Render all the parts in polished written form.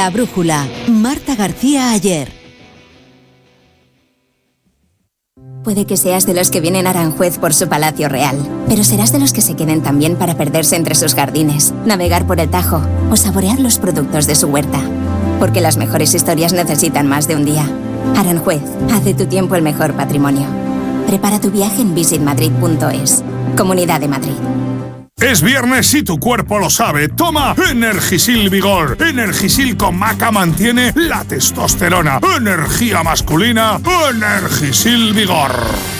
La Brújula, Marta García Ayer. Puede que seas de los que vienen a Aranjuez por su palacio real, pero serás de los que se queden también para perderse entre sus jardines, navegar por el Tajo o saborear los productos de su huerta. Porque las mejores historias necesitan más de un día. Aranjuez, haz de tu tiempo el mejor patrimonio. Prepara tu viaje en visitmadrid.es. Comunidad de Madrid. Es viernes y tu cuerpo lo sabe. Toma Energisil Vigor. Energisil con maca mantiene la testosterona. Energía masculina. Energisil Vigor.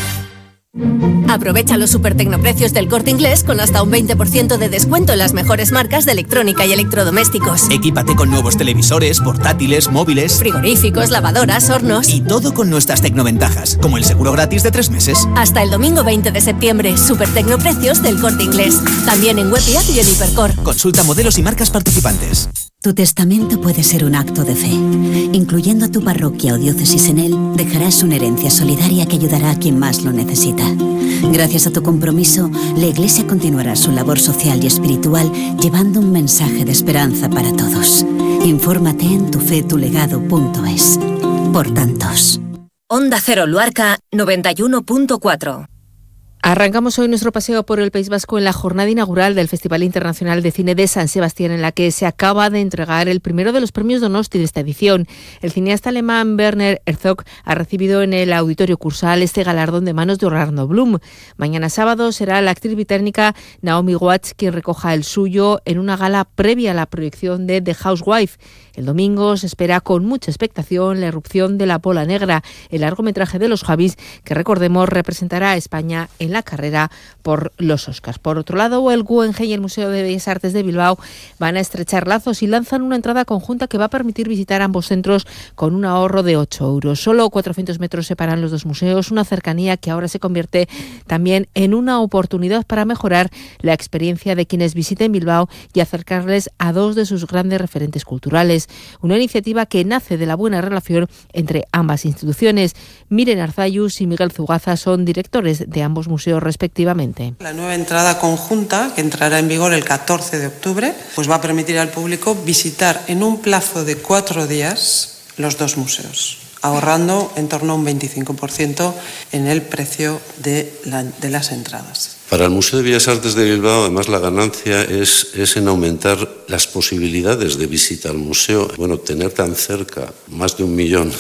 Aprovecha los supertecnoprecios del Corte Inglés con hasta un 20% de descuento en las mejores marcas de electrónica y electrodomésticos. Equípate con nuevos televisores, portátiles, móviles, frigoríficos, lavadoras, hornos. Y todo con nuestras tecnoventajas, como el seguro gratis de 3 meses. Hasta el domingo 20 de septiembre, supertecnoprecios del Corte Inglés. También en web y app y en Hipercor. Consulta modelos y marcas participantes. Tu testamento puede ser un acto de fe. Incluyendo a tu parroquia o diócesis en él, dejarás una herencia solidaria que ayudará a quien más lo necesita. Gracias a tu compromiso, la Iglesia continuará su labor social y espiritual llevando un mensaje de esperanza para todos. Infórmate en tufetulegado.es. Por tantos. Onda Cero Luarca 91.4. Arrancamos hoy nuestro paseo por el País Vasco en la jornada inaugural del Festival Internacional de Cine de San Sebastián, en la que se acaba de entregar el primero de los premios Donosti de esta edición. El cineasta alemán Werner Herzog ha recibido en el Auditorio Cursal este galardón de manos de Orlando Bloom. Mañana sábado será la actriz británica Naomi Watts quien recoja el suyo en una gala previa a la proyección de The Housewife. El domingo se espera con mucha expectación la erupción de La Bola Negra, el largometraje de los Javis que, recordemos, representará a España en la carrera por los Oscars. Por otro lado, el Guggenheim y el Museo de Bellas Artes de Bilbao van a estrechar lazos y lanzan una entrada conjunta que va a permitir visitar ambos centros con un ahorro de 8 euros. Solo 400 metros separan los dos museos, una cercanía que ahora se convierte también en una oportunidad para mejorar la experiencia de quienes visiten Bilbao y acercarles a dos de sus grandes referentes culturales. Una iniciativa que nace de la buena relación entre ambas instituciones. Miren Arzayus y Miguel Zugaza son directores de ambos museos respectivamente. La nueva entrada conjunta, que entrará en vigor el 14 de octubre, pues va a permitir al público visitar en un plazo de 4 días los dos museos, ahorrando en torno a un 25% en el precio de las entradas. Para el Museo de Bellas Artes de Bilbao, además, la ganancia es en aumentar las posibilidades de visita al museo. Bueno, tener tan cerca más de 1 millón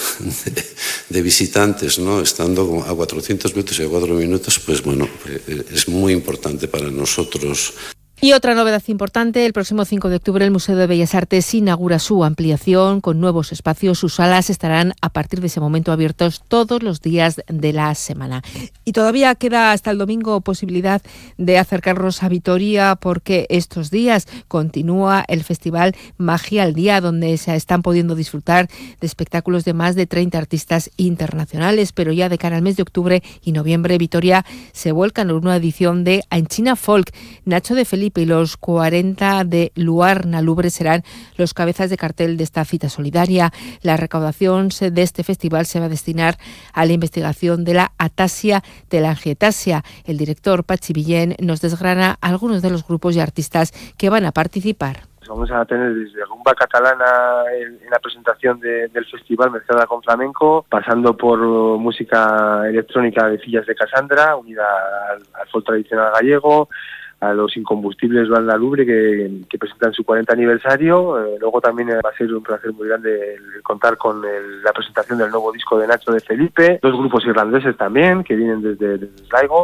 de visitantes, ¿no?, estando a 400 metros y a 4 minutos, pues bueno, es muy importante para nosotros. Y otra novedad importante, el próximo 5 de octubre el Museo de Bellas Artes inaugura su ampliación con nuevos espacios. Sus salas estarán a partir de ese momento abiertos todos los días de la semana. Y todavía queda hasta el domingo posibilidad de acercarnos a Vitoria porque estos días continúa el Festival Magia al Día, donde se están pudiendo disfrutar de espectáculos de más de 30 artistas internacionales. Pero ya de cara al mes de octubre y noviembre, Vitoria se vuelca en una edición de Ainchina Folk. Nacho de Felipe y los 40 de Luar Nalubre serán los cabezas de cartel de esta cita solidaria. La recaudación de este festival se va a destinar a la investigación de la atasia telangiectasia. El director Patxi Villén nos desgrana algunos de los grupos y artistas que van a participar. Vamos a tener desde rumba catalana en la presentación del festival mezclada con flamenco, pasando por música electrónica de Fillas de Casandra, unida al folk tradicional gallego, a los Incombustibles Banda Lubre que presentan su 40 aniversario. Luego también va a ser un placer muy grande el contar con la presentación del nuevo disco de Nacho de Felipe, 2 grupos irlandeses también que vienen desde Sligo.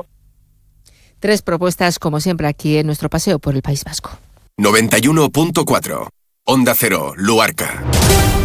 3 propuestas como siempre aquí en nuestro paseo por el País Vasco. 91.4 Onda Cero Luarca.